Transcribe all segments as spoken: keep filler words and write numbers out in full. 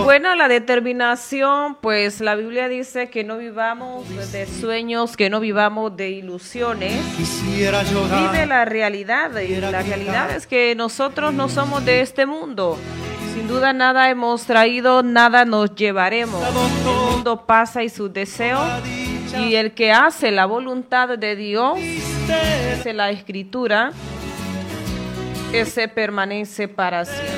Bueno, la determinación, pues la Biblia dice que no vivamos de sueños, que no vivamos de ilusiones. Vive la realidad, y la realidad es que nosotros no somos de este mundo. Sin duda nada hemos traído, nada nos llevaremos. El mundo pasa y sus deseos, y el que hace la voluntad de Dios, dice la Escritura, ese permanece para siempre.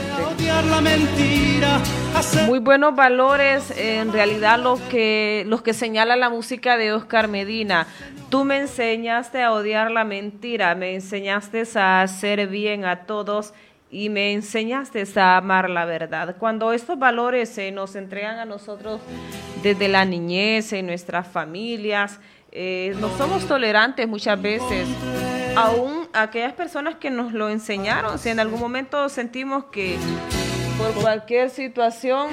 Muy buenos valores, en realidad los que, los que señala la música de Oscar Medina. Tú me enseñaste a odiar la mentira, me enseñaste a hacer bien a todos y me enseñaste a amar la verdad. Cuando estos valores se eh, nos entregan a nosotros desde la niñez, en nuestras familias, eh, no somos tolerantes muchas veces. Aún aquellas personas que nos lo enseñaron, si en algún momento sentimos que por cualquier situación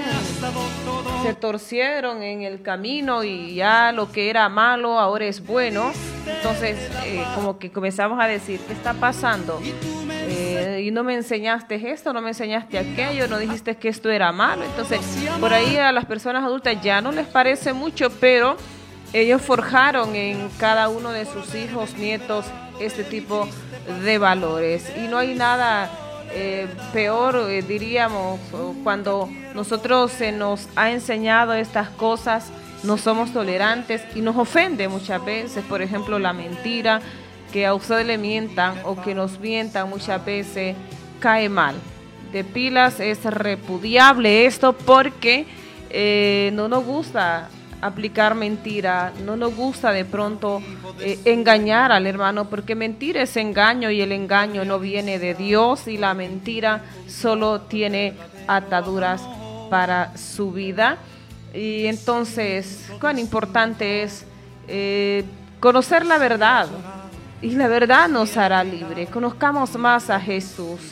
se torcieron en el camino y ya lo que era malo ahora es bueno, entonces eh, como que comenzamos a decir, ¿qué está pasando? Eh, y no me enseñaste esto, no me enseñaste aquello, no dijiste que esto era malo. Entonces por ahí a las personas adultas ya no les parece mucho, pero ellos forjaron en cada uno de sus hijos, nietos, este tipo de valores. Y no hay nada eh, peor, eh, diríamos, cuando nosotros se nos ha enseñado estas cosas, no somos tolerantes y nos ofende muchas veces. Por ejemplo, la mentira, que a usted le mientan o que nos mientan muchas veces, cae mal. De pilas es repudiable esto porque eh, no nos gusta aplicar mentira, no nos gusta de pronto eh, engañar al hermano, porque mentir es engaño y el engaño no viene de Dios y la mentira solo tiene ataduras para su vida. Y entonces, cuán importante es eh, conocer la verdad, y la verdad nos hará libre. Conozcamos más a Jesús.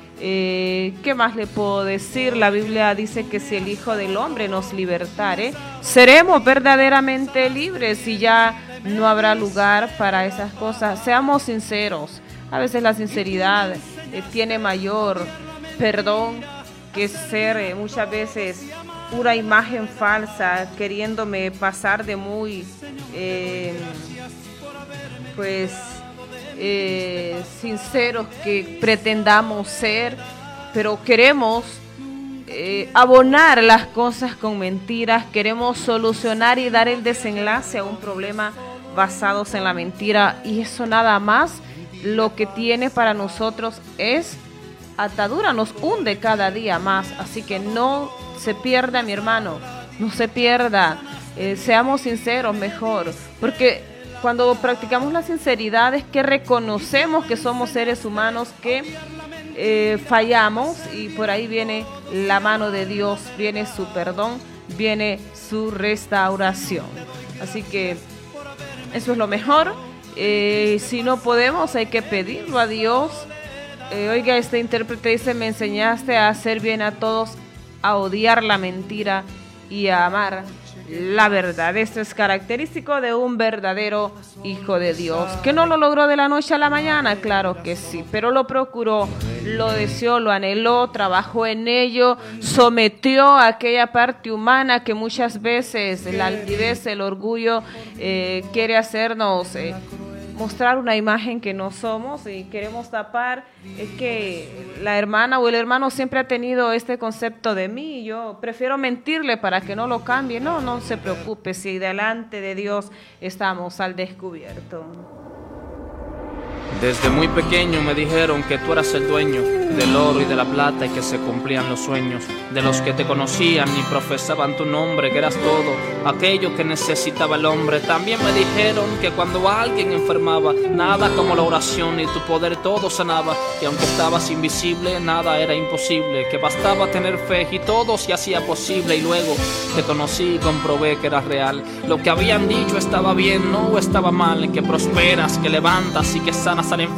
Eh, ¿Qué más le puedo decir? La Biblia dice que si el Hijo del Hombre nos libertare, seremos verdaderamente libres y ya no habrá lugar para esas cosas. Seamos sinceros. A veces la sinceridad eh, tiene mayor perdón que ser eh, muchas veces una imagen falsa, queriéndome pasar de muy, eh, pues... Eh, sinceros que pretendamos ser, pero queremos eh, abonar las cosas con mentiras, queremos solucionar y dar el desenlace a un problema basados en la mentira, y eso nada más lo que tiene para nosotros es atadura, nos hunde cada día más. Así que no se pierda, mi hermano, no se pierda, eh, seamos sinceros mejor, porque cuando practicamos la sinceridad es que reconocemos que somos seres humanos, que eh, fallamos, y por ahí viene la mano de Dios, viene su perdón, viene su restauración. Así que eso es lo mejor. Eh, si no podemos, hay que pedirlo a Dios. Eh, oiga, este intérprete dice, me enseñaste a hacer bien a todos, a odiar la mentira y a amar la verdad. Esto es característico de un verdadero hijo de Dios. ¿Que no lo logró de la noche a la mañana? Claro que sí, pero lo procuró, lo deseó, lo anheló, trabajó en ello, sometió a aquella parte humana que muchas veces la altivez, el orgullo eh, quiere hacernos eh, mostrar una imagen que no somos y queremos tapar. Es que la hermana o el hermano siempre ha tenido este concepto de mí, yo prefiero mentirle para que no lo cambie. No, no se preocupe, si delante de Dios estamos al descubierto. Desde muy pequeño me dijeron que tú eras el dueño del oro y de la plata y que se cumplían los sueños de los que te conocían y profesaban tu nombre, que eras todo aquello que necesitaba el hombre. También me dijeron que cuando alguien enfermaba, nada como la oración y tu poder todo sanaba, que aunque estabas invisible, nada era imposible, que bastaba tener fe y todo se hacía posible. Y luego te conocí y comprobé que eras real. Lo que habían dicho estaba bien, no estaba mal, que prosperas, que levantas y que sanas al enfermo.